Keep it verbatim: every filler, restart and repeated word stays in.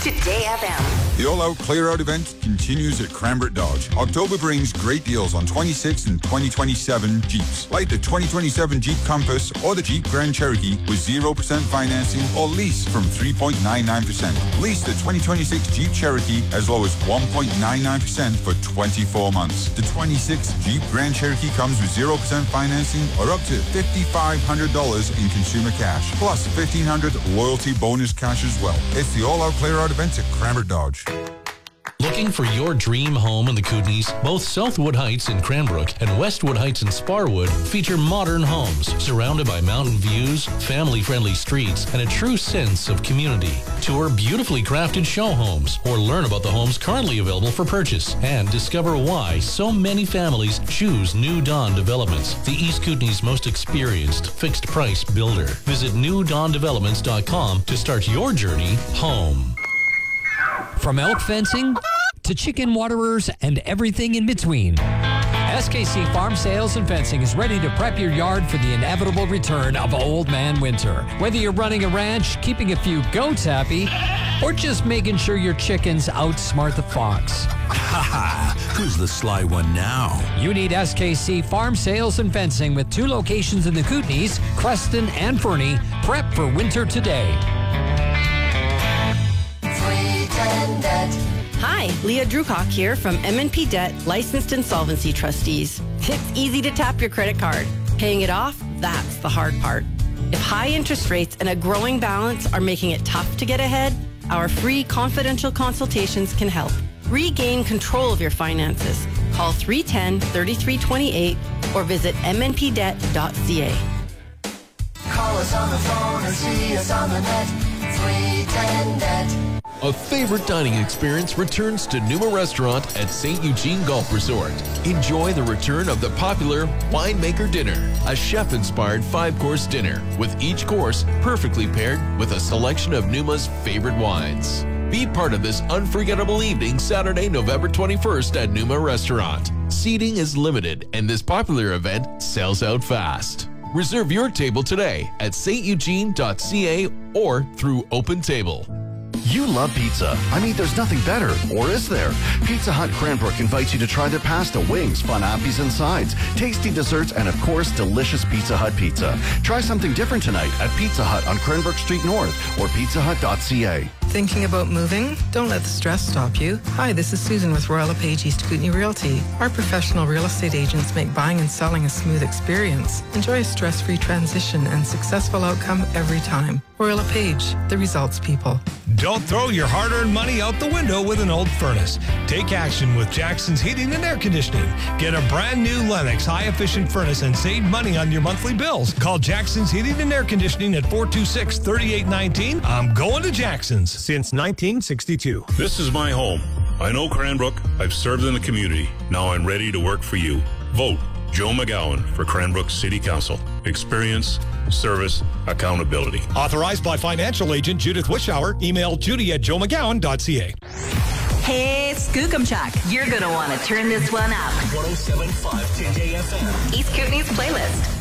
Today F M. The all-out clear-out event continues at Cranbrook Dodge. October brings great deals on twenty-six and twenty twenty-seven Jeeps, like the twenty twenty-seven Jeep Compass or the Jeep Grand Cherokee with zero percent financing or lease from three point nine nine percent. Lease the twenty twenty-six Jeep Cherokee as low as one point nine nine percent for twenty-four months. The twenty-six Jeep Grand Cherokee comes with zero percent financing or up to five thousand five hundred dollars in consumer cash, plus fifteen hundred dollars loyalty bonus cash as well. It's the all-out clear-out event at Cranbrook Dodge. Looking for your dream home in the Kootenays? Both Southwood Heights in Cranbrook and Westwood Heights in Sparwood feature modern homes surrounded by mountain views, family-friendly streets, and a true sense of community. Tour beautifully crafted show homes or learn about the homes currently available for purchase and discover why so many families choose New Dawn Developments, the East Kootenays' most experienced fixed-price builder. Visit new dawn developments dot com to start your journey home. From elk fencing to chicken waterers and everything in between, S K C Farm Sales and Fencing is ready to prep your yard for the inevitable return of Old Man Winter. Whether you're running a ranch, keeping a few goats happy, or just making sure your chickens outsmart the fox. Ha ha! Who's the sly one now? You need S K C Farm Sales and Fencing with two locations in the Kootenays, Creston and Fernie. Prep for winter today. Hi, Leah Drucock here from M and P Debt, licensed insolvency trustees. It's easy to tap your credit card. Paying it off, that's the hard part. If high interest rates and a growing balance are making it tough to get ahead, our free confidential consultations can help. Regain control of your finances. Call three one zero, three three two eight or visit m n p debt dot c a. Call us on the phone or see us on the net. three ten debt. A favorite dining experience returns to Numa Restaurant at Saint Eugene Golf Resort. Enjoy the return of the popular Winemaker Dinner, a chef-inspired five-course dinner, with each course perfectly paired with a selection of Numa's favorite wines. Be part of this unforgettable evening Saturday, November twenty-first at Numa Restaurant. Seating is limited and this popular event sells out fast. Reserve your table today at s t eugene dot c a or through Open Table. You love pizza. I mean, there's nothing better, or is there? Pizza Hut Cranbrook invites you to try their pasta, wings, fun appies and sides, tasty desserts, and of course, delicious Pizza Hut pizza. Try something different tonight at Pizza Hut on Cranbrook Street North or pizza hut dot c a. Thinking about moving? Don't let the stress stop you. Hi, this is Susan with Royal LePage East Kootenay Realty. Our professional real estate agents make buying and selling a smooth experience. Enjoy a stress-free transition and successful outcome every time. Royal LePage, the results people. Don't throw your hard-earned money out the window with an old furnace. Take action with Jackson's Heating and Air Conditioning. Get a brand new Lennox high-efficient furnace and save money on your monthly bills. Call Jackson's Heating and Air Conditioning at four two six, three eight one nine. I'm going to Jackson's since nineteen sixty-two. This is my home. I know Cranbrook. I've served in the community. Now I'm ready to work for you. Vote Joe McGowan for Cranbrook City Council. Experience, service, accountability. Authorized by financial agent Judith Wishauer. Email judy at joe mcgowan dot c a. Hey, Skookumchuck, you're going to want to turn this one up. one oh seven point five Today F M. East Kootenay's playlist.